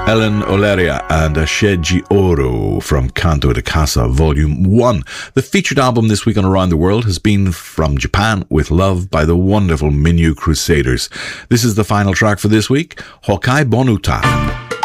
Ellen Oleria and Asheji Oro from Canto de Casa Volume 1. The featured album this week on Around the World has been From Japan with Love by the wonderful Minyu Crusaders. This is the final track for this week, Hokai Bonuta.